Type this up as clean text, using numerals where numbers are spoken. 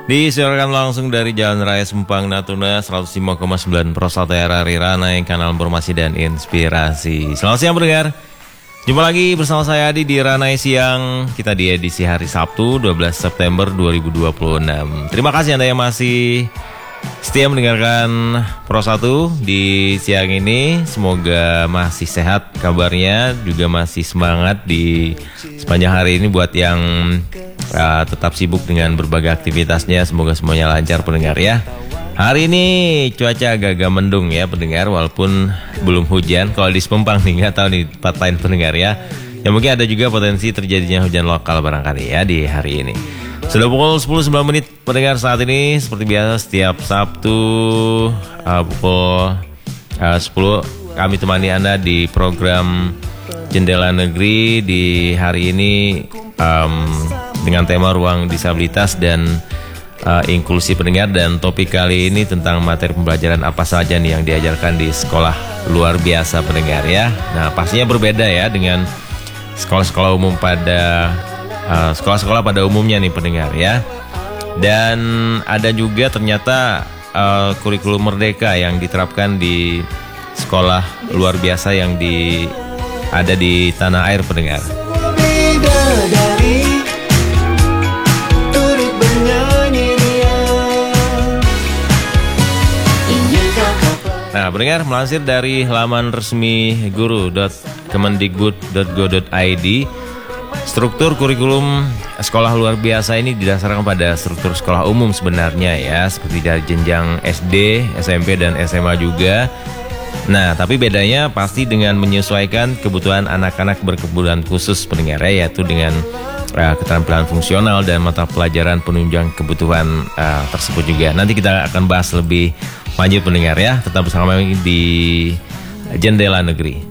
Disiarkan langsung dari Jalan Raya Sempang Natuna 105,9 Prosatera Rirana yang kanal informasi dan inspirasi. Selamat siang pendengar. Jumpa lagi bersama saya Adi di Ranai Siang. Kita di edisi hari Sabtu 12 September 2026. Terima kasih Anda yang masih setia mendengarkan Pro 1 di siang ini. Semoga masih sehat kabarnya, juga masih semangat di sepanjang hari ini buat yang tetap sibuk dengan berbagai aktivitasnya. Semoga semuanya lancar pendengar ya. Hari ini cuaca agak-agak mendung ya pendengar, walaupun belum hujan. Kalau di Sempang nih, nggak tahu di tempat lain pendengar ya. Ya mungkin ada juga potensi terjadinya hujan lokal barangkali ya di hari ini. Sudah pukul 10.09 pendengar saat ini. Seperti biasa setiap Sabtu pukul 10 kami temani Anda di program Jendela Negeri. Di hari ini dengan tema ruang disabilitas dan inklusi pendengar, dan topik kali ini tentang materi pembelajaran apa saja nih yang diajarkan di sekolah luar biasa pendengar ya. Nah pastinya berbeda ya dengan sekolah-sekolah umum pada sekolah-sekolah pada umumnya nih pendengar ya. Dan ada juga ternyata kurikulum merdeka yang diterapkan di sekolah luar biasa yang ada di tanah air pendengar. Nah, pendengar, melansir dari laman resmi guru.kemendikbud.go.id, struktur kurikulum sekolah luar biasa ini didasarkan pada struktur sekolah umum sebenarnya ya, seperti dari jenjang SD, SMP, dan SMA juga. Nah, tapi bedanya pasti dengan menyesuaikan kebutuhan anak-anak berkebutuhan khusus pendengar ya, yaitu dengan keterampilan fungsional dan mata pelajaran penunjang kebutuhan tersebut juga. Nanti kita akan bahas lebih lanjut pendengar ya. Tetap bersama kami di Jendela Negeri.